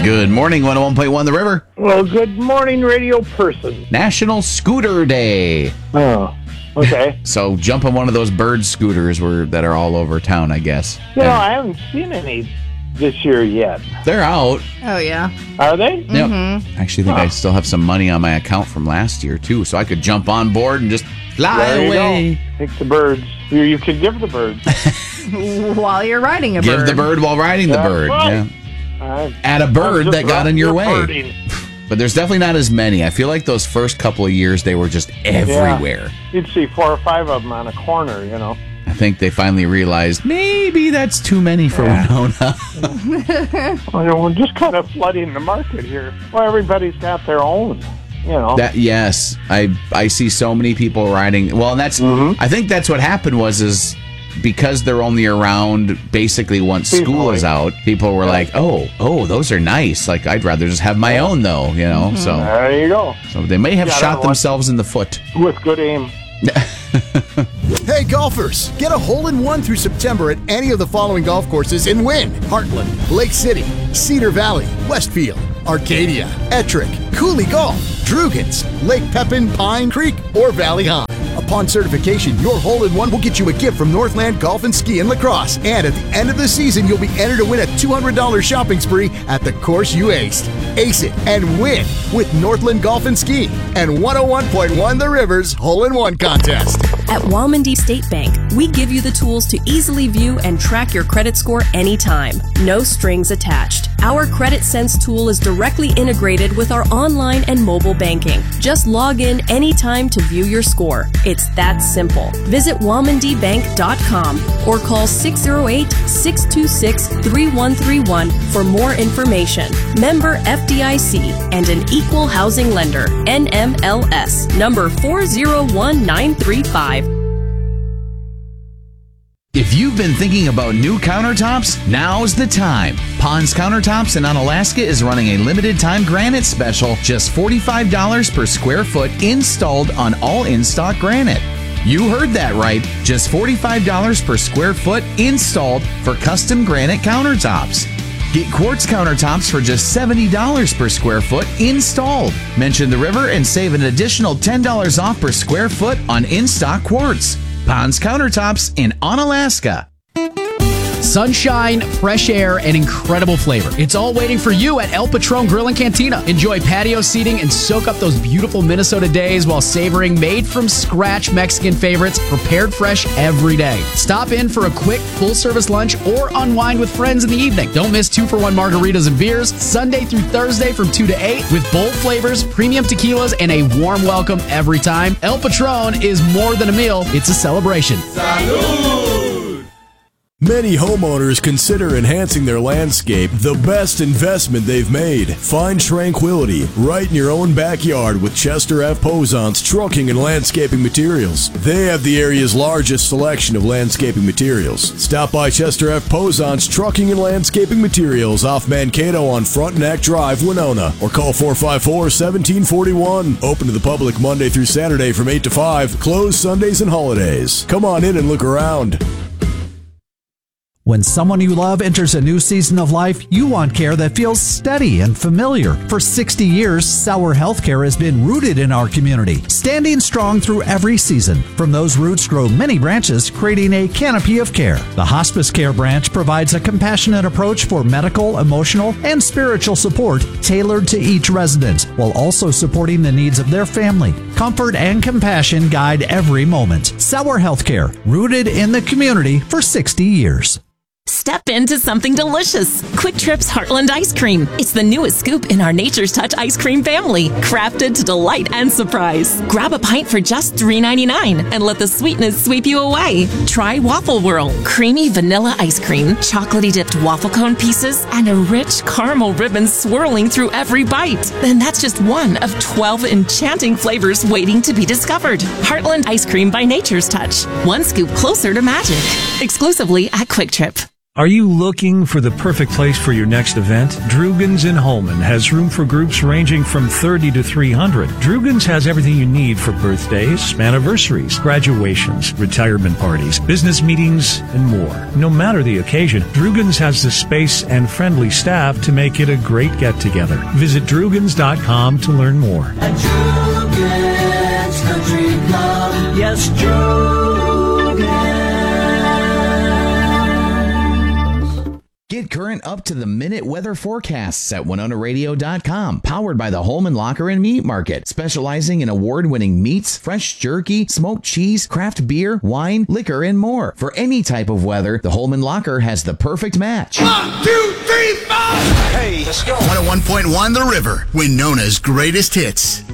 Good morning, 101.1 The River. Well, good morning, radio person. National Scooter Day. Oh, okay. So jump on one of those bird scooters that are all over town, I guess. I haven't seen any this year yet. They're out. Oh, yeah. Are they? Yep. I actually think I still have some money on my account from last year, too, so I could jump on board and just fly away. Take the birds. You could give the birds. While you're riding a bird. Give the bird while riding the bird. Right. Yeah. Add a bird that got in your way. Birding. But there's definitely not as many. I feel like those first couple of years, they were just everywhere. Yeah. You'd see 4 or 5 of them on a corner, I think they finally realized maybe that's too many for Winona. Well, we're just kind of flooding the market here. Well, everybody's got their own, Yes, I see so many people riding. Well, and that's I think that's what happened is because they're only around basically once school is out, people were like, oh, those are nice. Like, I'd rather just have my own, though, So there you go. So they may have shot themselves in the foot. With good aim. Hey, golfers! Get a hole-in-one through September at any of the following golf courses and win. Heartland, Lake City, Cedar Valley, Westfield, Arcadia, Ettrick, Cooley Golf, Drugans, Lake Pepin, Pine Creek, or Valley High. Upon certification, your hole-in-one will get you a gift from Northland Golf and Ski and Lacrosse. And at the end of the season, you'll be entered to win a $200 shopping spree at the course you aced. Ace it and win with Northland Golf and Ski and 101.1 The River's Hole-in-One Contest. At Walmondie State Bank, we give you the tools to easily view and track your credit score anytime. No strings attached. Our Credit Sense tool is directly integrated with our online and mobile banking. Just log in anytime to view your score. It's that simple. Visit WalmonDieBank.com or call 608-626-3131 for more information. Member FDIC and an equal housing lender. NMLS number 401935. If you've been thinking about new countertops, now's the time. Pond's Countertops in Onalaska is running a limited time granite special, just $45 per square foot installed on all in-stock granite. You heard that right, just $45 per square foot installed for custom granite countertops. Get quartz countertops for just $70 per square foot installed. Mention the river and save an additional $10 off per square foot on in-stock quartz. Pond's Countertops in Onalaska. Sunshine, fresh air, and incredible flavor. It's all waiting for you at El Patron Grill and Cantina. Enjoy patio seating and soak up those beautiful Minnesota days while savoring made-from-scratch Mexican favorites prepared fresh every day. Stop in for a quick, full-service lunch or unwind with friends in the evening. Don't miss 2-for-1 margaritas and beers Sunday through Thursday from 2 to 8 with bold flavors, premium tequilas, and a warm welcome every time. El Patron is more than a meal. It's a celebration. Salud! Many homeowners consider enhancing their landscape the best investment they've made. Find tranquility right in your own backyard with Chester F. Posant's Trucking and Landscaping Materials. They have the area's largest selection of landscaping materials. Stop by Chester F. Posant's Trucking and Landscaping Materials off Mankato on Frontenac Drive, Winona, or call 454-1741. Open to the public Monday through Saturday from 8 to 5, closed Sundays and holidays. Come on in and look around. When someone you love enters a new season of life, you want care that feels steady and familiar. For 60 years, Sauer Healthcare has been rooted in our community, standing strong through every season. From those roots grow many branches, creating a canopy of care. The Hospice Care branch provides a compassionate approach for medical, emotional, and spiritual support tailored to each resident, while also supporting the needs of their family. Comfort and compassion guide every moment. Sauer Healthcare, rooted in the community for 60 years. Step into something delicious. Quick Trip's Heartland Ice Cream. It's the newest scoop in our Nature's Touch ice cream family, crafted to delight and surprise. Grab a pint for just $3.99 and let the sweetness sweep you away. Try Waffle Whirl. Creamy vanilla ice cream, chocolatey dipped waffle cone pieces, and a rich caramel ribbon swirling through every bite. And that's just one of 12 enchanting flavors waiting to be discovered. Heartland Ice Cream by Nature's Touch. One scoop closer to magic. Exclusively at Quick Trip. Are you looking for the perfect place for your next event? Drugan's in Holman has room for groups ranging from 30 to 300. Drugan's has everything you need for birthdays, anniversaries, graduations, retirement parties, business meetings, and more. No matter the occasion, Drugan's has the space and friendly staff to make it a great get-together. Visit Drugans.com to learn more. At Drugan's Country Club, yes, Drugan's. Get current up-to-the-minute weather forecasts at WinonaRadio.com. Powered by the Holman Locker and Meat Market, specializing in award-winning meats, fresh jerky, smoked cheese, craft beer, wine, liquor, and more. For any type of weather, the Holman Locker has the perfect match. 1, 2, 3, 4! Hey, let's go. 101.1 The River, Winona's greatest hits.